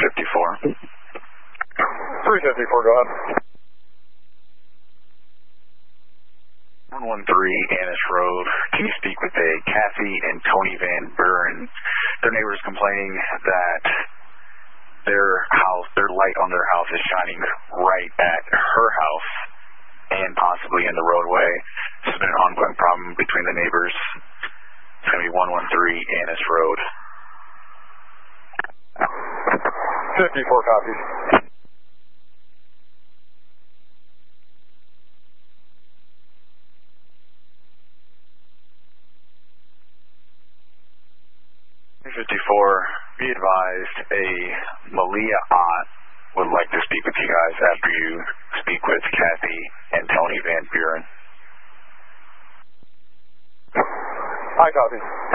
354. 354, go ahead. 113 Annis Road. Can you speak with a Kathy and Tony Van Buren? Their neighbors complaining that their light on their house is shining right at her house and possibly in the roadway. This has been an ongoing problem between the neighbors. It's going to be 113 Annis Road. 54 copies. Be advised, a Malia Ott would like to speak with you guys after you speak with Kathy and Tony Van Buren. Hi, copy.